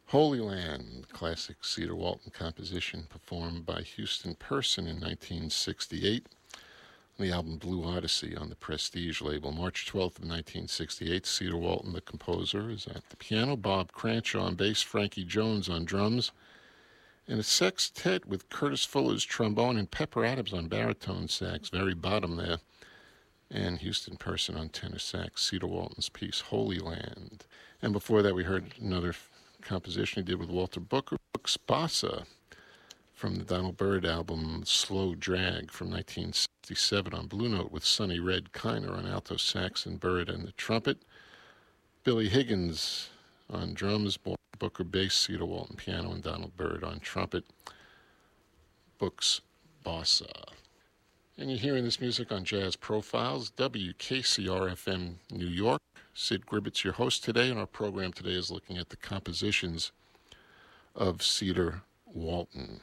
Holy Land, classic Cedar Walton composition performed by Houston Person in 1968 on the album Blue Odyssey on the Prestige label. March 12th of 1968, Cedar Walton, the composer, is at the piano, Bob Cranshaw on bass, Frankie Jones on drums, and a sextet with Curtis Fuller's trombone and Pepper Adams on baritone sax, very bottom there, and Houston Person on tenor sax, Cedar Walton's piece, Holy Land. And before that, we heard another composition he did with Walter Booker, Brooks Bossa, from the Donald Byrd album Slow Drag from 1967 on Blue Note with Sonny Red Kiner on alto sax and Byrd and the trumpet. Billy Higgins on drums, Booker bass, Cedar Walton piano, and Donald Byrd on trumpet. Brooks Bossa. And you're hearing this music on Jazz Profiles, WKCR-FM New York. Sid Gribbett's your host today, and our program today is looking at the compositions of Cedar Walton.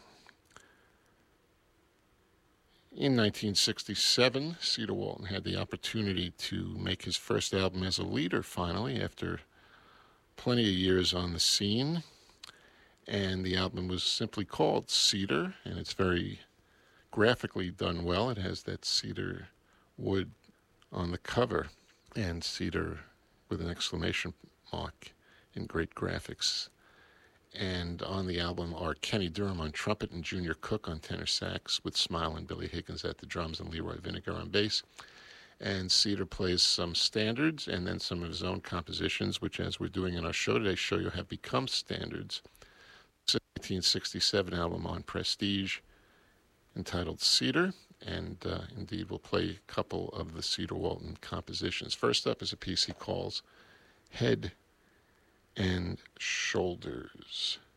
In 1967, Cedar Walton had the opportunity to make his first album as a leader, finally, after plenty of years on the scene. And the album was simply called Cedar, and it's very graphically done well. It has that cedar wood on the cover, and cedar with an exclamation mark in great graphics. And on the album are Kenny Durham on trumpet and Junior Cook on tenor sax, with Smile and Billy Higgins at the drums and Leroy Vinegar on bass. And Cedar plays some standards and then some of his own compositions, which, as we're doing in our show today, show you have become standards. It's a 1967 album on Prestige entitled Cedar, and indeed we'll play a couple of the Cedar Walton compositions. First up is a piece he calls Head and Shoulders.